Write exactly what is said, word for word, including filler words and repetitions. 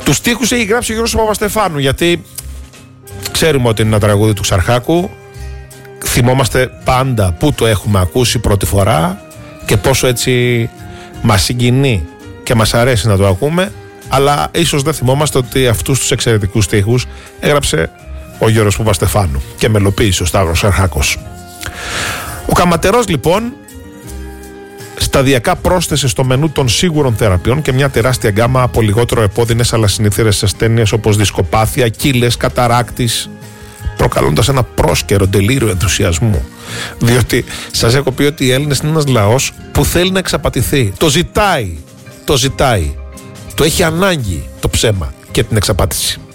Τους στίχους έχει γράψει ο Γιώργος Παπαστεφάνου, γιατί ξέρουμε ότι είναι ένα τραγούδι του Ξαρχάκου. Θυμόμαστε πάντα που το έχουμε ακούσει πρώτη φορά και πόσο έτσι μας συγκινεί και μας αρέσει να το ακούμε, αλλά ίσως δεν θυμόμαστε ότι αυτούς τους εξαιρετικούς στίχους έγραψε ο Γιώργος Παπαστεφάνου και μελοποίησε ο Σταύρος Ξαρχάκος. Ο Καματερός λοιπόν σταδιακά πρόσθεσε στο μενού των σίγουρων θεραπείων και μια τεράστια γκάμα από λιγότερο επώδυνες αλλά συνήθειρες ασθένειες όπως δισκοπάθεια, κύλες, καταράκτης, προκαλώντας ένα πρόσκαιρο τελείριο ενθουσιασμού. Διότι σας έχω πει ότι οι Έλληνες είναι ένας λαός που θέλει να εξαπατηθεί. Το ζητάει, το ζητάει. Το έχει ανάγκη το ψέμα και την εξαπάτηση.